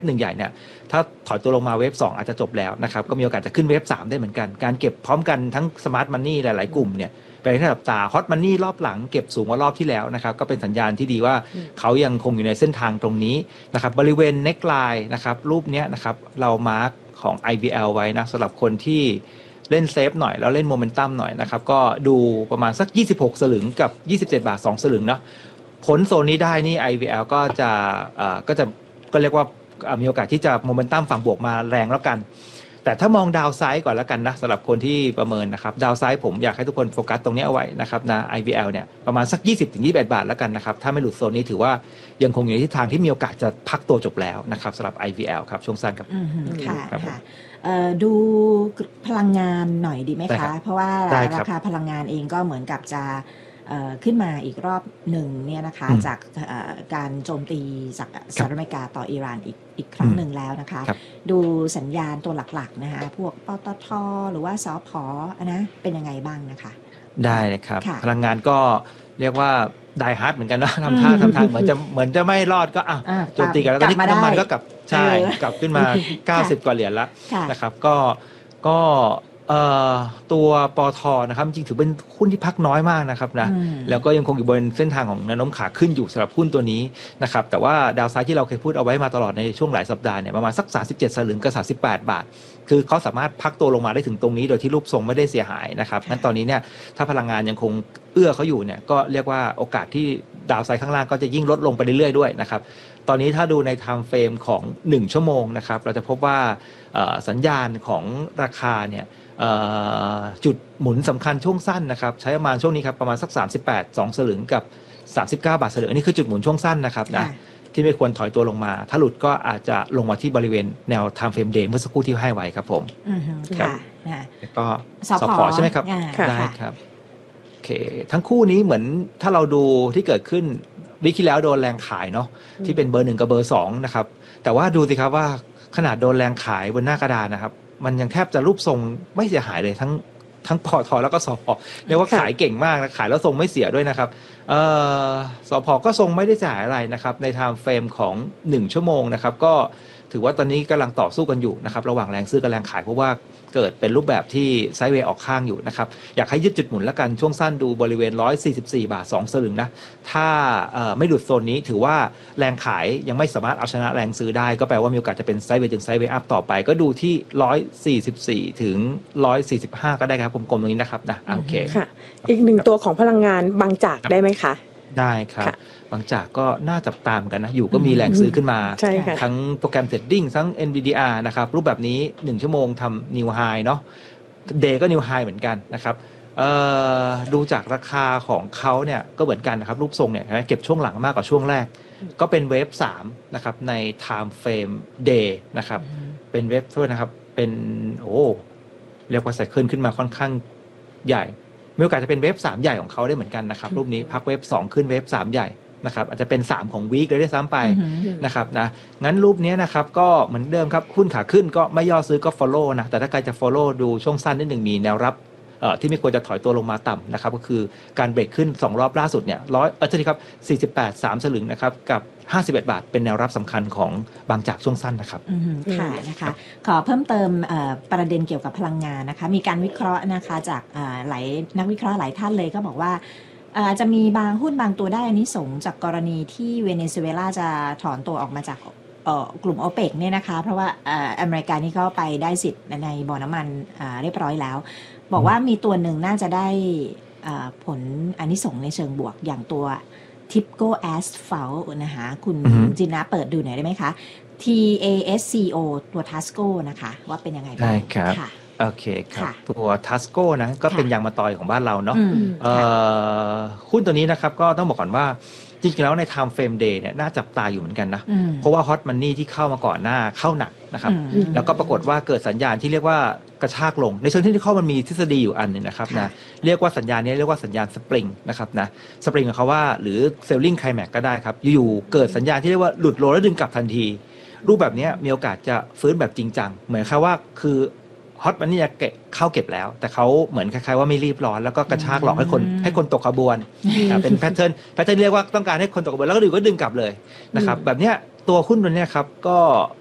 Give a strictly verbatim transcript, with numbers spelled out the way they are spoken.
หนึ่งใหญ่เนี่ยถ้าถอยตัวลงมาเวฟสองอาจจะจบแล้วนะครับก็มีโอกาสจะขึ้นเวฟสามได้เหมือนกันการเก็บพร้อมกันทั้งสมาร์ทมันนี่หลายๆกลุ่มเนี่ยเป็นที่จับตาฮอตมันนี่รอบหลังเก็บสูงกว่ารอบที่แล้วนะครับก็เป็นสัญญาณที่ดีว่าเขายังคงอยู่ในเส้นทางตรงนี้นะครับบริเวณเน็กไลน์นะครับรูปนี้นะครับเรามาร์กของ ไอ วี แอล ไว้นะสำหรับคนที่เล่นเซฟหน่อยแล้วเล่นโมเมนตัมหน่อยนะครับก็ดูประมาณสักยี่สิบหกสลึงกับยี่สิบเจ็ดบาทสองสลึงเนาะพ้นโซนนี้ได้นี่ ไอ วี แอล ก็จะเอ่อก็จะก็เรียกว่ามีโอกาสที่จะโมเมนตัมฝั่งบวกมาแรงแล้วกันแต่ถ้ามองดาวไซด์ก่อนแล้วกันนะสำหรับคนที่ประเมินนะครับดาวไซด์ผมอยากให้ทุกคนโฟกัสตรงนี้เอาไว้นะครับนะ ไอ วี แอล เนี่ยประมาณสัก ยี่สิบถึงยี่สิบเอ็ด บาทแล้วกันนะครับถ้าไม่หลุดโซนนี้ถือว่ายังคงอยู่ในทิศทางที่มีโอกาสจะพักตัวจบแล้วนะครับสำหรับ ไอ วี แอล ครับช่วงสั้นครับค่ะค่ะดูพลังงานหน่อยดีไหมคะเพราะว่าราคาพลังงานเองก็เหมือนกับจะขึ้นมาอีกรอบหนึ่งเนี่ยนะคะจากการโจมตีจากสหรัฐอเมริกาต่ออิหร่านอีกอีกครั้งหนึ่งแล้วนะคะดูสัญญาณตัวหลักๆนะคะพวกปตท.หรือว่าสผ.นะเป็นยังไงบ้างนะคะได้เลยครับพลังงานก็เรียกว่าไดฮาร์ดเหมือนกันนะทำท่าทำทางเหมือนจะเหมือนจะไม่รอดก็อ่ะโจมตีกันแล้วตอนนี้น้ำมันก็กลับใช่กลับขึ้นมาเก้าสิบกว่าเหรียญแล้วนะครับก็ก็ตัวปตท.นะครับจริงถือเป็นหุ้นที่พักน้อยมากนะครับนะแล้วก็ยังคงอยู่บนเส้นทางของแนวโน้มขาขึ้นอยู่สำหรับหุ้นตัวนี้นะครับแต่ว่าดาวไซด์ที่เราเคยพูดเอาไว้มาตลอดในช่วงหลายสัปดาห์เนี่ยประมาณสักสามสิบเจ็ดสลึงกับสามสิบแปดบาทคือเขาสามารถพักตัวลงมาได้ถึงตรงนี้โดยที่รูปทรงไม่ได้เสียหายนะครับงั้นตอนนี้เนี่ยถ้าพลังงานยังคงเอื้อเขาอยู่เนี่ยก็เรียกว่าโอกาสที่ดาวไซด์ข้างล่างก็จะยิ่งลดลงไปเรื่อยๆด้วยนะครับตอนนี้ถ้าดูในไทม์เฟรมของหนึ่งชั่วโมงนะครับเราจะพบว่าสัญญาณของราคาเนี่ยจุดหมุนสำคัญช่วงสั้นนะครับใช้ประมาณช่วงนี้ครับประมาณสักสามสิบแปด สองสลึงกับสามสิบเก้าบาทสลึงอันนี้คือจุดหมุนช่วงสั้นนะครับนะที่ไม่ควรถอยตัวลงมาถ้าหลุดก็อาจจะลงมาที่บริเวณแนว time frame day เมื่อสักครู่ที่ให้ไว้ครับผมค่ะก็สผ.ใช่ไหมครับได้ครับโอเคทั้งคู่นี้เหมือนถ้าเราดูที่เกิดขึ้นวิกที่แล้วโดนแรงขายเนาะที่เป็นเบอร์หนึ่งกับเบอร์สองนะครับแต่ว่าดูสิครับว่าขนาดโดนแรงขายบนหน้ากระดานนะครับมันยังแทบจะรูปทรงไม่เสียหายเลยทั้งทั้งปตท.แล้วก็สผ.เรียกว่าขายเก่งมากนะขายแล้วทรงไม่เสียด้วยนะครับเอ่อสผ.ก็ทรงไม่ได้เสียหายอะไรนะครับในไทม์เฟรมของหนึ่งชั่วโมงนะครับก็ถือว่าตอนนี้กำลังต่อสู้กันอยู่นะครับระหว่างแรงซื้อกับแรงขายเพราะว่าเกิดเป็นรูปแบบที่ไซด์เวย์ออกข้างอยู่นะครับอยากให้ยึดจุดหมุนแล้วกันช่วงสั้นดูบริเวณหนึ่งร้อยสี่สิบสี่บาทสองสลึงนะถ้าไม่หลุดโซนนี้ถือว่าแรงขายยังไม่สามารถเอาชนะแรงซื้อได้ก็แปลว่ามีโอกาสจะเป็นไซด์เวย์ถึงไซด์เวย์อัพต่อไปก็ดูที่หนึ่งร้อยสี่สิบสี่ถึงหนึ่งร้อยสี่สิบห้าก็ได้ครับกลมๆตรงนี้นะครับนะโอเคค่ะอีกหนึ่งตัวของพลังงานบางจากได้ไหมคะได้ครับบางจากก็น่าจับตามกันนะอยู่ก็มีแรงซื้อขึ้นมาทั้งโปรแกรมเทรดดิ้งทั้ง เอ็น วี ดี อาร์ นะครับรูปแบบนี้หนึ่งชั่วโมงทำนิวไฮเนาะเดย์ก็นิวไฮเหมือนกันนะครับดูจากราคาของเขาเนี่ยก็เหมือนกันนะครับรูปทรงเนี่ยเก็บช่วงหลังมากกว่าช่วงแรกก็เป็นเวฟสามนะครับใน time frame day นะครับเป็นเวฟเฟอร์นะครับเป็นโอ้เรียกว่าไซเคิลขึ้นมาค่อนข้างใหญ่มีโอกาสจะเป็นเวฟสามใหญ่ของเขาได้เหมือนกันนะครับรูปนี้พักเวฟสองขึ้นเวฟสามใหญ่นะครับอาจจะเป็นสามของวีคเลยด้วยซ้ำไปนะครับนะงั้นรูปนี้นะครับก็เหมือนเดิมครับหุ้นขาขึ้นก็ไม่ย่อซื้อก็ follow นะแต่ถ้าใครจะ follow ดูช่วงสั้นนิดหนึ่งมีแนวรับเอ่อที่ไม่ควรจะถอยตัวลงมาต่ำนะครับก็คือการเบรกขึ้นสองรอบล่าสุดเนี่ยร้อยเออใช่ครับสี่สิบแปด สามสลึงนะครับกับห้าสิบเอ็ดบาทเป็นแนวรับสำคัญของบางจากช่วงสั้นนะครับค่ะนะคะขอเพิ่มเติมประเด็นเกี่ยวกับพลังงานนะคะมีการวิเคราะห์นะคะจากหลายนักวิเคราะห์หลายท่านเลยก็บอกว่าอาจจะมีบางหุ้นบางตัวได้อานิสงส์จากกรณีที่เวเนซุเอลาจะถอนตัวออกมาจากกลุ่ม โอเปก เนี่ยนะคะเพราะว่าอเมริกานี่ก็ไปได้สิทธิ์ในบ่อน้ำมันเรียบร้อยแล้วบอกว่ามีตัวหนึ่งน่าจะได้ผลอานิสงส์ในเชิงบวกอย่างตัว Tipco Asphalt นะคะคุณจินะเปิดดูหน่อยได้ไหมคะ ที เอ เอส ซี โอ ตัว Tasco นะคะว่าเป็นยังไงบ้างได้ครับโอเคครับตัว Tasco นะก็เป็นยางมะตอยของบ้านเราเนาะหุ้นตัวนี้นะครับก็ต้องบอกก่อนว่าจริงๆแล้วใน time frame day เนี่ยน่าจับตาอยู่เหมือนกันนะเพราะว่า hot money ที่เข้ามาก่อนหน้าเข้าหนักนะครับแล้วก็ปรากฏว่าเกิดสัญญาณที่เรียกว่ากระชากลงในเชิงที่เขามันมีทฤษฎีอยู่อันนึงนะครับนะเรียกว่าสัญญาณนี้เรียกว่าสัญญาณสปริงนะครับนะสปริงของเขาว่าหรือ selling climax ก็ได้ครับอยู่ๆเกิดสัญญาณที่เรียกว่าหลุดโลแล้วดึงกลับทันทีรูปแบบนี้มีโอกาสจะฟื้นแบบจริงจังเหมือนแค่ว่าคือฮอตมันนี่จะเข้าเก็บแล้วแต่เขาเหมือนคล้ายๆว่าไม่รีบร้อนแล้วก็กระชากหลอกให้คนให้คนตกขบวนเป็นแพทเทิร์นแพทเทิร์นเรียกว่าต้องการให้คนตกขบวนแล้วก็ดึงก็ดึงกลับเลยนะครับแบบเนี้ยตัวหุ้นตัวเนี้ยครับก็